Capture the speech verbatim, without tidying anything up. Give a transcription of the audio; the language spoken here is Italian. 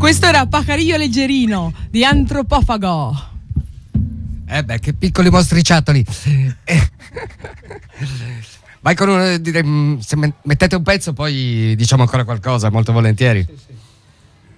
Questo era Pajarillo Leggerino di Antropofago. Eh beh, che piccoli mostriciattoli. Eh. Vai con uno, direi, se mettete un pezzo poi diciamo ancora qualcosa, molto volentieri. Sì, sì.